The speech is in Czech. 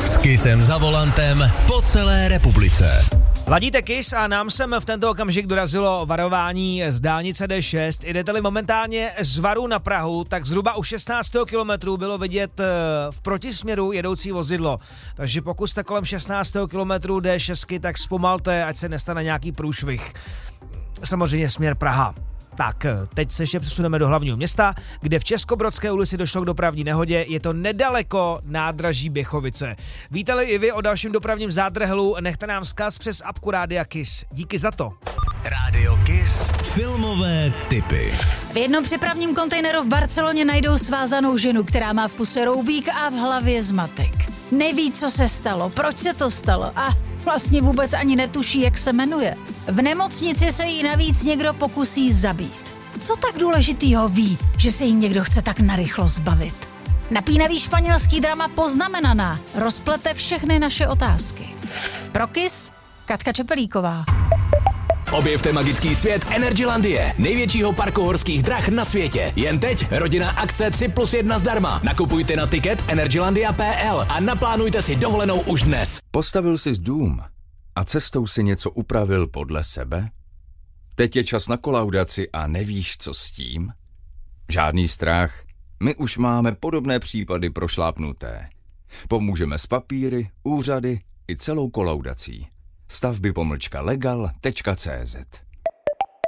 S Kissem za volantem po celé republice. Ladíte Kiss a nám sem v tento okamžik dorazilo varování z dálnice D6. Jdete-li momentálně z Varu na Prahu, tak zhruba u 16. kilometru bylo vidět v protisměru jedoucí vozidlo. Takže pokud jste kolem 16. kilometru D6, tak zpomalte, ať se nestane nějaký průšvih. Samozřejmě směr Praha. Tak, teď se ještě přesuneme do hlavního města, kde v Českobrodské ulici došlo k dopravní nehodě. Je to nedaleko nádraží Běchovice. Víte-li i vy o dalším dopravním zádrhelu, nechte nám vzkaz přes apku Rádia Kiss. Díky za to. Rádio Kiss. Filmové tipy. V jednom přepravním kontejneru v Barceloně najdou svázanou ženu, která má v puse roubík a v hlavě zmatek. Neví, co se stalo, proč se to stalo a vlastně vůbec ani netuší, jak se jmenuje. V nemocnici se jí navíc někdo pokusí zabít. Co tak důležitýho ví, že se jí někdo chce tak narychlo zbavit? Napínavý španělský drama Poznamenaná rozplete všechny naše otázky. Pro Kiss, Katka Čepelíková. Objevte magický svět Energylandie, největšího parku horských drah na světě. Jen teď rodinná akce 3+1 zdarma. Nakupujte na tiket energylandia.pl a naplánujte si dovolenou už dnes. Postavil jsi dům a cestou si něco upravil podle sebe? Teď je čas na kolaudaci a nevíš, co s tím? Žádný strach, my už máme podobné případy prošlápnuté. Pomůžeme s papíry, úřady i celou kolaudací. Stavby-legal.cz